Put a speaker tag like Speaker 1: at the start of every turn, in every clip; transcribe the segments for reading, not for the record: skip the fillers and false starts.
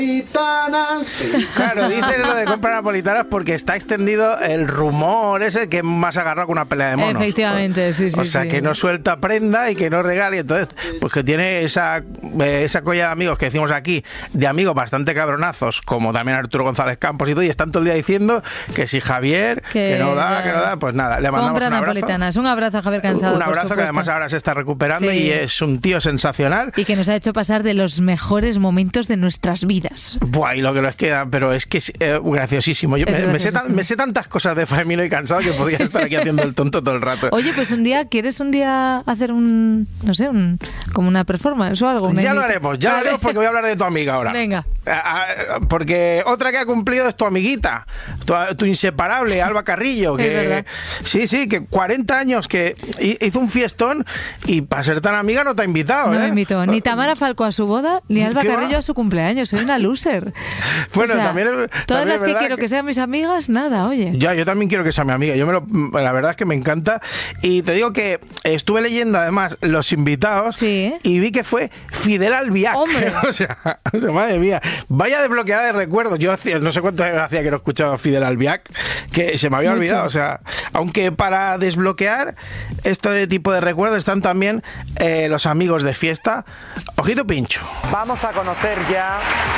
Speaker 1: Claro, dice lo de compra napolitanas porque está extendido el rumor ese que más agarrado con una pelea de monos.
Speaker 2: Efectivamente, sí.
Speaker 1: O sea, que no suelta prenda y que no regale. Entonces, pues que tiene esa colla de amigos que decimos aquí, de amigos bastante cabronazos, como también Arturo González Campos y todo, y están todo el día diciendo que si Javier, que no da, pues nada, le mandamos
Speaker 2: compra
Speaker 1: un abrazo.
Speaker 2: Napolitanas. Un abrazo a Javier Cansado.
Speaker 1: Un abrazo que además ahora se está recuperando y es un tío sensacional.
Speaker 2: Y que nos ha hecho pasar de los mejores momentos de nuestras vidas.
Speaker 1: Buah, y lo que nos queda, pero es que es graciosísimo. Yo me sé tantas cosas de Famino y Cansado que podría estar aquí haciendo el tonto todo el rato.
Speaker 2: Oye, pues ¿quieres un día hacer como una performance o algo?
Speaker 1: Ya lo haremos porque voy a hablar de tu amiga ahora.
Speaker 2: Venga.
Speaker 1: Porque otra que ha cumplido es tu amiguita, tu inseparable, Alba Carrillo.
Speaker 2: Es verdad.
Speaker 1: Sí, que 40 años que hizo un fiestón y para ser tan amiga no te ha invitado.
Speaker 2: No me invitó ni Tamara Falcó a su boda, ni Alba Carrillo a su cumpleaños. Soy una loser.
Speaker 1: Bueno,
Speaker 2: todas las que quiero que sean mis amigas, nada, oye.
Speaker 1: Yo también quiero que sea mi amiga. La verdad es que me encanta. Y te digo que estuve leyendo además los invitados y vi que fue Fidel Albiac.
Speaker 2: ¡Hombre!
Speaker 1: o sea, madre mía. Vaya desbloqueada de recuerdos. Yo no sé cuánto hacía que no escuchaba a Fidel Albiac, que se me había olvidado. O sea, aunque para desbloquear este tipo de recuerdos están también los amigos de fiesta. Ojito pincho.
Speaker 3: Vamos a conocer ya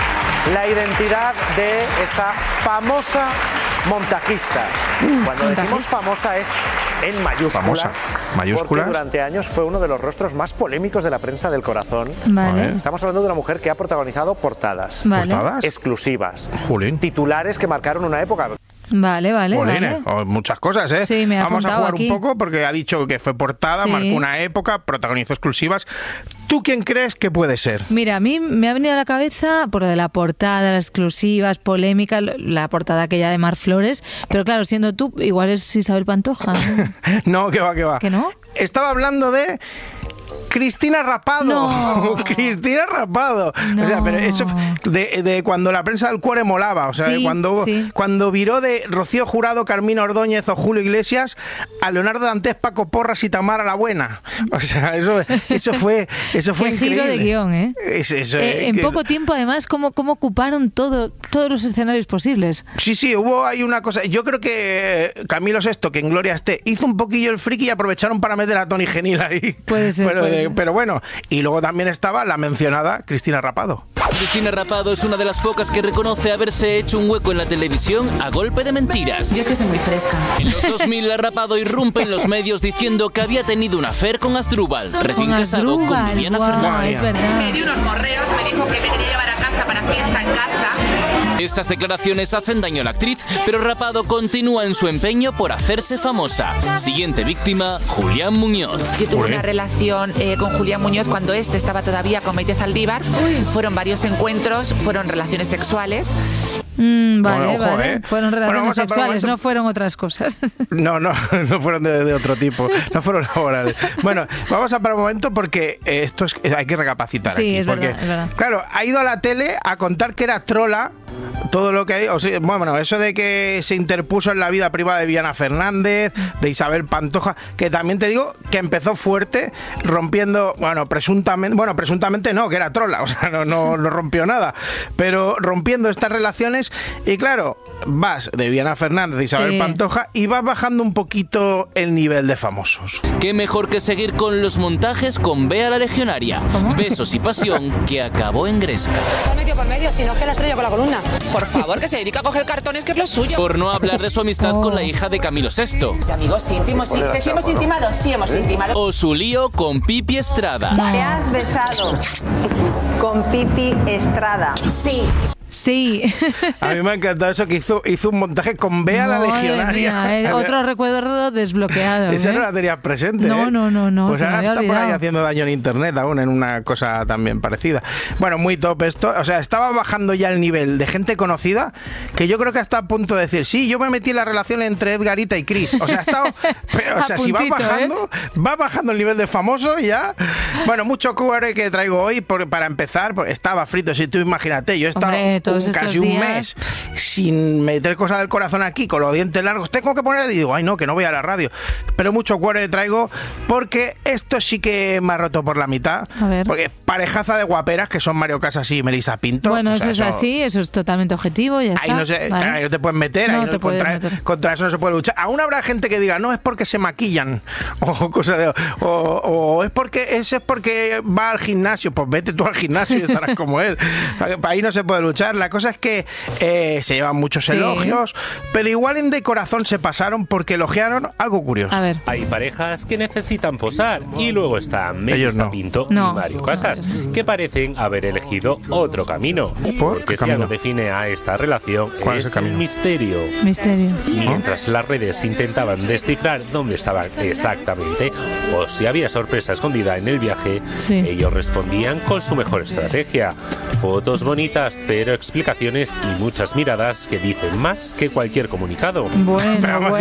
Speaker 3: la identidad de esa famosa montajista. Cuando decimos famosa es en mayúsculas. Porque durante años fue uno de los rostros más polémicos de la prensa del corazón.
Speaker 2: Vale.
Speaker 3: Estamos hablando de una mujer que ha protagonizado portadas.
Speaker 2: Vale.
Speaker 1: ¿Portadas?
Speaker 3: Exclusivas.
Speaker 1: Jolín.
Speaker 3: Titulares que marcaron una época.
Speaker 2: Vale.
Speaker 1: Muchas cosas, ¿eh?
Speaker 2: Sí, me ha
Speaker 1: Vamos a jugar
Speaker 2: aquí
Speaker 1: un poco porque ha dicho que fue portada, marcó una época, protagonizó exclusivas. ¿Tú quién crees que puede ser?
Speaker 2: Mira, a mí me ha venido a la cabeza por lo de la portada, las exclusivas, polémica, la portada aquella de Mar Flores, pero claro, siendo tú, igual es Isabel Pantoja.
Speaker 1: No, que va.
Speaker 2: ¿Que no?
Speaker 1: Estaba hablando de Cristina Rapado.
Speaker 2: No.
Speaker 1: Cristina Rapado. No. O sea, pero eso de cuando la prensa del cuore molaba. O sea, cuando viró de Rocío Jurado, Carmina Ordóñez o Julio Iglesias a Leonardo Dantes, Paco Porras y Tamara la Buena. O sea, eso fue
Speaker 2: Qué
Speaker 1: increíble.
Speaker 2: giro de guión, ¿eh? En poco tiempo, además, cómo ocuparon todos los escenarios posibles.
Speaker 1: Sí, hubo ahí una cosa. Yo creo que Camilo VI, que en gloria esté, hizo un poquillo el friki y aprovecharon para meter a Tony Genil ahí.
Speaker 2: Puede ser.
Speaker 1: Pero bueno, y luego también estaba la mencionada Cristina Rapado.
Speaker 4: Cristina Rapado es una de las pocas que reconoce haberse hecho un hueco en la televisión a golpe de mentiras.
Speaker 5: Yo es que soy muy fresca.
Speaker 4: En los 2000 la Rapado irrumpe en los medios diciendo que había tenido un affair con Asdrúbal, recién casado con Viviana Fernández.
Speaker 5: Me dio unos correos, me dijo que me quería llevar a casa para fiesta en casa.
Speaker 4: Estas declaraciones hacen daño a la actriz, pero Rapado continúa en su empeño por hacerse famosa. Siguiente víctima, Julián Muñoz.
Speaker 5: Yo tuve una relación con Julián Muñoz cuando estaba todavía con Maite Zaldívar. Fueron varios encuentros, fueron relaciones sexuales.
Speaker 2: Vale. Fueron relaciones sexuales, no fueron otras cosas.
Speaker 1: No fueron de otro tipo, no fueron laborales. Bueno, vamos a parar un momento porque esto hay que recapacitar aquí.
Speaker 2: Es verdad.
Speaker 1: Claro, ha ido a la tele a contar que era trola todo lo que hay, eso de que se interpuso en la vida privada de Viviana Fernández, de Isabel Pantoja, que también te digo que empezó fuerte rompiendo, presuntamente no, que era trola, o sea, no rompió nada, pero rompiendo estas relaciones. Y claro, vas de Viviana Fernández, de Isabel Pantoja, y vas bajando un poquito el nivel de famosos.
Speaker 4: Qué mejor que seguir con los montajes con Bea la Legionaria. ¿Cómo? Besos y pasión, que acabó en Gresca.
Speaker 6: Está metido por medio, si no es que la estrello con la columna.
Speaker 5: Por favor, que se dedica a coger cartones, que es lo suyo.
Speaker 4: Por no hablar de su amistad con la hija de Camilo VI.
Speaker 5: De amigos íntimos, sí. ¿Que sí hemos intimado? Sí, hemos intimado.
Speaker 4: O su lío con Pipi Estrada.
Speaker 6: ¿Te has besado con Pipi Estrada?
Speaker 2: Sí.
Speaker 1: A mí me ha encantado eso que hizo un montaje con Bea la Legionaria.
Speaker 2: Otro recuerdo desbloqueado.
Speaker 1: Esa no la tenías presente.
Speaker 2: No.
Speaker 1: Pues ahora está por ahí haciendo daño en internet aún, en una cosa también parecida. Bueno, muy top esto. O sea, estaba bajando ya el nivel de gente conocida, que yo creo que hasta a punto de decir, sí, yo me metí en la relación entre Edgarita y Chris. O sea, ha estado... Pero, o sea, si va bajando el nivel de famoso ya. Bueno, mucho QR que traigo hoy para empezar, porque estaba frito. Si tú imagínate, yo he estado...
Speaker 2: casi
Speaker 1: un mes sin meter cosas del corazón aquí, con los dientes largos, tengo que poner y digo, ay no, que no voy a la radio. Pero mucho cuero le traigo porque esto sí que me ha roto por la mitad.
Speaker 2: A ver.
Speaker 1: Porque parejaza de guaperas que son Mario Casas y Melissa Pinto.
Speaker 2: Bueno, o sea, eso es así, eso es totalmente objetivo, ya está.
Speaker 1: Ahí no, ahí no te puedes meter,
Speaker 2: no
Speaker 1: ahí
Speaker 2: te puedes
Speaker 1: contra eso no se puede luchar. Aún habrá gente que diga, no, es porque se maquillan o cosas de... O es porque ese es porque va al gimnasio. Pues vete tú al gimnasio y estarás como él. Ahí no se puede luchar. La cosa es que se llevan muchos elogios, pero igual en De Corazón se pasaron porque elogiaron algo curioso.
Speaker 2: A ver.
Speaker 7: Hay parejas que necesitan posar y luego están Melissa Pinto y Mario Casas, que parecen haber elegido otro camino. Porque si algo define a esta relación es el misterio. Mientras las redes intentaban descifrar dónde estaban exactamente o si había sorpresa escondida en el viaje, ellos respondían con su mejor estrategia. Fotos bonitas, pero explicaciones y muchas miradas que dicen más que cualquier comunicado.
Speaker 1: Pero vamos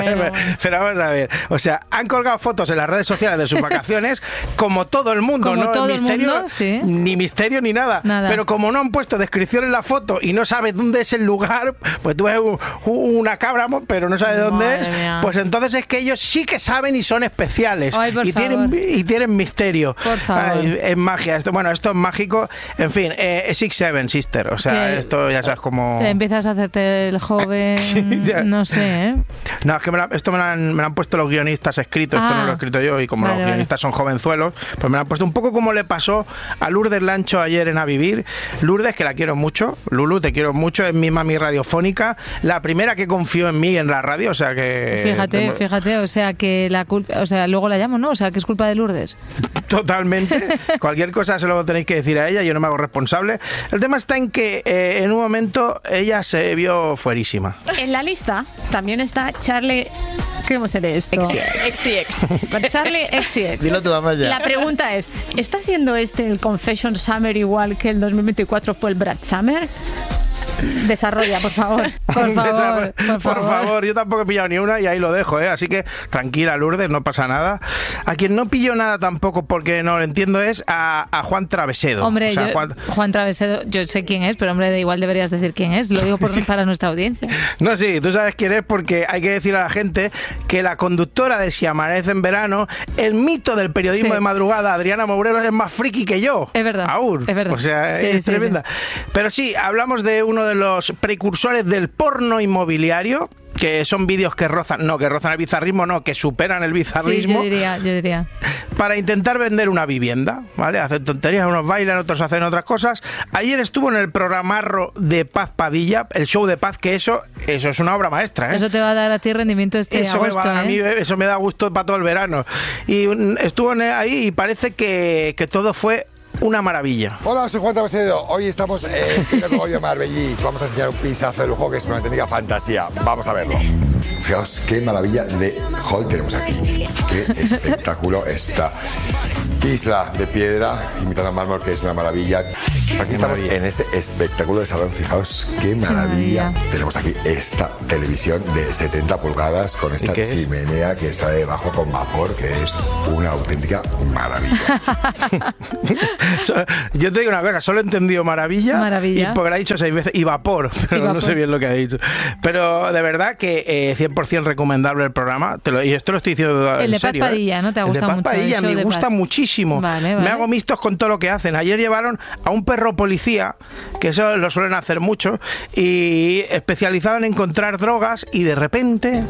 Speaker 1: a ver. O sea, han colgado fotos en las redes sociales de sus vacaciones como todo el mundo,
Speaker 2: como
Speaker 1: ¿no?
Speaker 2: Todo
Speaker 1: misterio,
Speaker 2: el mundo, sí.
Speaker 1: Ni misterio ni nada. Pero como no han puesto descripción en la foto y no sabes dónde es el lugar, pues tú ves una cabra, pero no sabes dónde es, pues entonces es que ellos sí que saben y son especiales.
Speaker 2: Ay,
Speaker 1: y tienen misterio.
Speaker 2: Por favor.
Speaker 1: Es magia. Esto es mágico. En fin, Six Seven Sister. O sea, esto ya sabes cómo...
Speaker 2: Empiezas a hacerte el joven... no sé, ¿eh?
Speaker 1: No, es que esto me lo han puesto los guionistas escritos. Esto no lo he escrito yo. Y como los guionistas son jovenzuelos, pues me lo han puesto un poco como le pasó a Lourdes Lancho ayer en A Vivir. Lourdes, que la quiero mucho. Lulu, te quiero mucho. Es mi mami radiofónica. La primera que confió en mí en la radio. O sea que...
Speaker 2: Fíjate. O sea que la culpa... O sea, luego la llamo, ¿no? O sea, que es culpa de Lourdes.
Speaker 1: Totalmente. Cualquier cosa se lo tenéis que decir a ella. Yo no me hago responsable. El tema está en que en un momento ella se vio fuerísima.
Speaker 8: En la lista también está Charlie... ¿Cómo se lee esto? XCX. Charlie XCX.
Speaker 9: Dilo tú, vamos ya.
Speaker 8: La pregunta es, ¿está siendo el Confession Summer igual que el 2024 fue el Brad Summer? Desarrolla, por favor.
Speaker 2: Por
Speaker 1: favor, yo tampoco he pillado ni una y ahí lo dejo, ¿eh? Así que tranquila, Lourdes, no pasa nada. A quien no pillo nada tampoco porque no lo entiendo es a Juan Travesedo.
Speaker 2: Hombre, Juan Travesedo, yo sé quién es, pero hombre, igual deberías decir quién es. Lo digo para nuestra audiencia.
Speaker 1: No, sí, tú sabes quién es porque hay que decirle a la gente que la conductora de Si amanece en verano, el mito del periodismo de madrugada, Adriana Mourero, es más friki que yo.
Speaker 2: Es verdad.
Speaker 1: Aún.
Speaker 2: Es verdad.
Speaker 1: O sea, es tremenda. Pero sí, hablamos de uno de los precursores del porno inmobiliario, que son vídeos que rozan el bizarrismo, que superan el bizarrismo.
Speaker 2: Sí, yo diría.
Speaker 1: Para intentar vender una vivienda, ¿vale? Hacen tonterías, unos bailan, otros hacen otras cosas. Ayer estuvo en el programarro de Paz Padilla, el show de Paz, que eso es una obra maestra, ¿eh?
Speaker 2: Eso te va a dar a ti rendimiento agosto,
Speaker 1: me va a dar a mí, eso me da gusto para todo el verano. Y estuvo ahí y parece que todo fue una maravilla.
Speaker 9: Hola, soy Juan Travesedo. Hoy estamos en el Cogollo Marbellí. Vamos a enseñar un pisazo de lujo que es una auténtica fantasía. Vamos a verlo. Fijaos qué maravilla de hall tenemos aquí. Qué espectáculo esta isla de piedra imitando mármol, que es una maravilla. Aquí estamos en este espectáculo de salón. Fijaos qué maravilla. Tenemos aquí esta televisión de 70 pulgadas con esta chimenea que está debajo con vapor, que es una auténtica maravilla.
Speaker 1: Yo te digo una cosa, solo he entendido maravilla. Y porque lo ha dicho 6 veces, y vapor, pero no sé bien lo que ha dicho. Pero de verdad que 100% recomendable el programa, y esto lo estoy diciendo en serio.
Speaker 2: El de Paz Padilla, ¿no te ha gustado mucho?
Speaker 1: El de Paz Padilla me gusta muchísimo.
Speaker 2: Vale.
Speaker 1: Me hago mixtos con todo lo que hacen. Ayer llevaron a un perro policía, que eso lo suelen hacer mucho, y especializado en encontrar drogas, y de repente...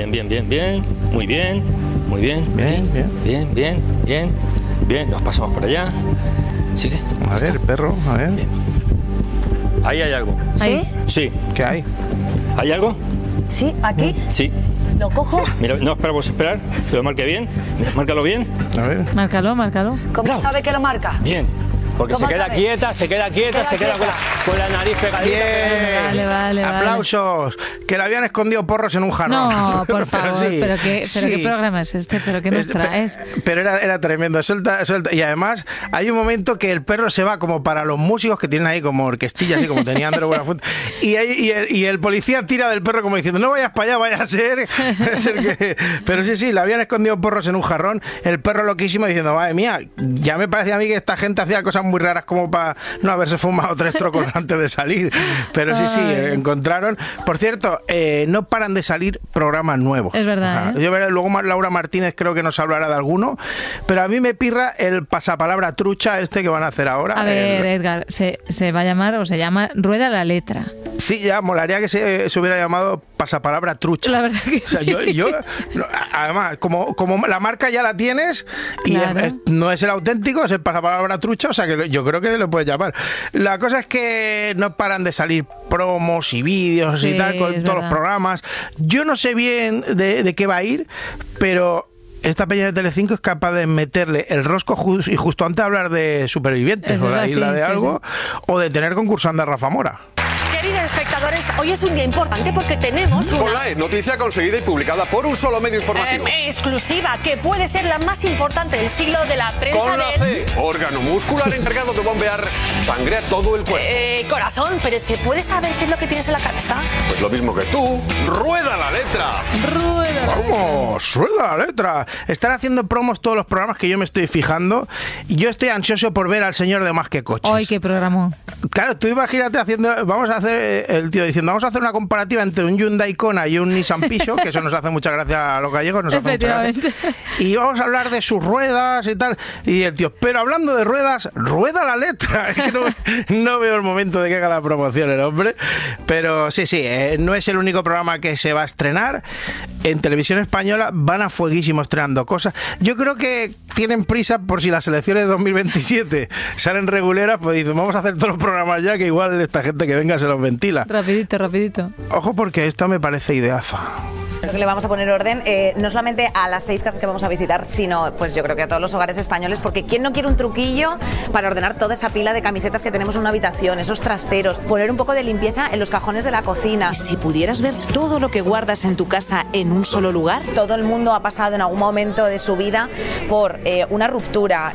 Speaker 10: Bien, nos pasamos por allá. Sigue.
Speaker 1: A ver, el perro, a ver.
Speaker 10: Bien. Ahí hay algo.
Speaker 8: ¿Sí?
Speaker 10: Sí.
Speaker 1: ¿Qué hay?
Speaker 10: ¿Hay algo?
Speaker 6: Sí, aquí.
Speaker 10: Sí.
Speaker 6: ¿Lo cojo?
Speaker 10: Mira, no esperamos esperar, que lo marque bien. Mira, márcalo bien.
Speaker 1: A ver.
Speaker 2: Márcalo.
Speaker 6: ¿Cómo sabe que lo marca?
Speaker 10: Bien. Porque se queda quieta, se queda con la nariz pegadita.
Speaker 1: Bien.
Speaker 2: Vale.
Speaker 1: Aplausos. Que le habían escondido porros en un jarrón.
Speaker 2: No, por favor. Pero qué programa es este, pero qué nos traes.
Speaker 1: Pero era tremendo. Suelta. Y además hay un momento que el perro se va como para los músicos que tienen ahí como orquestilla, así como tenía Andrés Buenafuente. Y el policía tira del perro como diciendo, no vayas para allá, vaya a ser que... Pero sí, le habían escondido porros en un jarrón. El perro loquísimo diciendo, madre mía, ya me parecía a mí que esta gente hacía cosas muy raras como para no haberse fumado 3 trocos antes de salir. Pero sí, encontraron. Por cierto, no paran de salir programas nuevos.
Speaker 2: Es verdad.
Speaker 1: Yo veré, luego Laura Martínez creo que nos hablará de alguno, pero a mí me pirra el pasapalabra trucha que van a hacer ahora.
Speaker 2: A ver, Edgar, se va a llamar o se llama Rueda la Letra.
Speaker 1: Sí, ya molaría que se hubiera llamado pasapalabra trucha.
Speaker 2: La verdad que
Speaker 1: o sea, yo además, como la marca ya la tienes y no es el auténtico, es el pasapalabra trucha, o sea que yo creo que lo puedes llamar. La cosa es que no paran de salir promos y vídeos y tal con todos los programas. Yo no sé bien de qué va a ir, pero esta peña de Telecinco es capaz de meterle el rosco y justo antes de hablar de Supervivientes o la isla de algo, o de tener concursando a Rafa Mora.
Speaker 11: Queridos espectadores, hoy es un día importante porque tenemos una...
Speaker 12: Con la noticia conseguida y publicada por un solo medio informativo.
Speaker 11: Exclusiva, que puede ser la más importante del siglo de la prensa.
Speaker 12: Con la C, órgano muscular encargado de bombear sangre a todo el cuerpo.
Speaker 11: Corazón, pero ¿se puede saber qué es lo que tienes en la cabeza?
Speaker 12: Pues lo mismo que tú, rueda la letra.
Speaker 1: Vamos, rueda la letra. Están haciendo promos todos los programas que yo me estoy fijando. Y yo estoy ansioso por ver al señor de Más que Coches.
Speaker 2: ¡Ay, qué programa!
Speaker 1: Claro, tú imagínate vamos a hacer el tío diciendo, vamos a hacer una comparativa entre un Hyundai Kona y un Nissan Peugeot, que eso nos hace mucha gracia a los gallegos, nos hace mucha gracia. Y vamos a hablar de sus ruedas y tal. Y el tío, pero hablando de ruedas, rueda la letra. Es que no veo el momento de que haga la promoción el hombre. Pero sí, no es el único programa que se va a estrenar. En Televisión Española van a fueguísimo estrenando cosas. Yo creo que tienen prisa por si las elecciones de 2027 salen reguleras, pues dicen, vamos a hacer todos los programas ya, que igual esta gente que venga se los ventila.
Speaker 2: Rapidito.
Speaker 1: Ojo, porque esto me parece ideaza.
Speaker 6: Creo que le vamos a poner orden, no solamente a las 6 casas que vamos a visitar, sino pues yo creo que a todos los hogares españoles, porque ¿quién no quiere un truquillo para ordenar toda esa pila de camisetas que tenemos en una habitación, esos trasteros, poner un poco de limpieza en los cajones de la cocina?
Speaker 13: Si pudieras ver todo lo que guardas en tu casa en un solo lugar.
Speaker 6: Todo el mundo ha pasado en algún momento de su vida por una ruptura,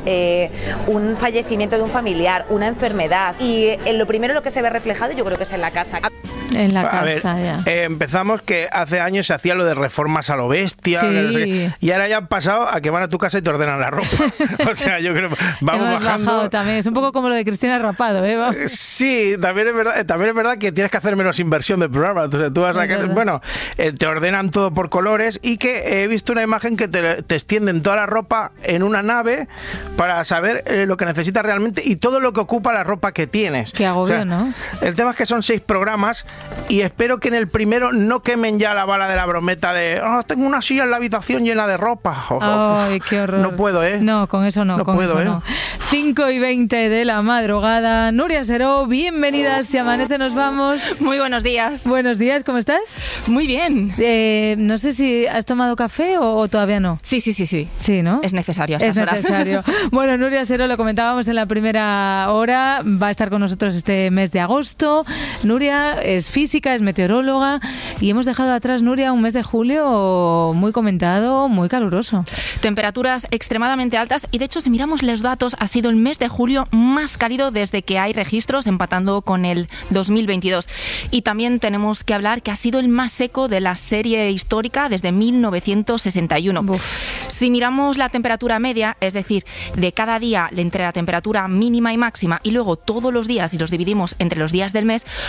Speaker 6: un fallecimiento de un familiar, una enfermedad, y lo primero lo que se ve reflejado yo creo que es en la casa.
Speaker 2: En la casa, ya.
Speaker 1: Empezamos que hace años se hacía lo de reformas a lo bestia, no sé qué, y ahora ya han pasado a que van a tu casa y te ordenan la ropa. O sea, yo creo vamos bajando.
Speaker 2: También. Es un poco como lo de Cristina Rapado, ¿eh?
Speaker 1: Sí, también es verdad que tienes que hacer menos inversión de programa. Entonces tú vas a casa, bueno, te ordenan todo por colores, y que he visto una imagen que te extienden toda la ropa en una nave para saber lo que necesitas realmente y todo lo que ocupa la ropa que tienes.
Speaker 2: Qué agobio, ¿no?
Speaker 1: El tema es que son 6 programas y espero que en el primero no quemen ya la bala de la brometa de tengo una silla en la habitación llena de ropa.
Speaker 2: Ay, qué horror.
Speaker 1: No puedo,
Speaker 2: No, con eso no.
Speaker 1: No puedo,
Speaker 2: no. 5:20 de la madrugada. Nuria Seró, bienvenidas. Si amanece nos vamos.
Speaker 14: Muy buenos días.
Speaker 2: Buenos días, ¿cómo estás?
Speaker 14: Muy bien.
Speaker 2: No sé si has tomado café o todavía no.
Speaker 14: Sí.
Speaker 2: Sí, ¿no?
Speaker 14: Es necesario a estas horas.
Speaker 2: Necesario. Bueno, Nuria Seró, lo comentábamos en la primera hora, va a estar con nosotros este mes de agosto. Nuria es física, es meteoróloga, y hemos dejado atrás, Nuria, un mes de julio muy comentado, muy caluroso.
Speaker 14: Temperaturas extremadamente altas, y de hecho, si miramos los datos, ha sido el mes de julio más cálido desde que hay registros, empatando con el 2022. Y también tenemos que hablar que ha sido el más seco de la serie histórica desde 1961. Uf. Si miramos la temperatura media, es decir, de cada día entre la temperatura mínima y máxima, y luego todos los días, y los dividimos entre los días del mes,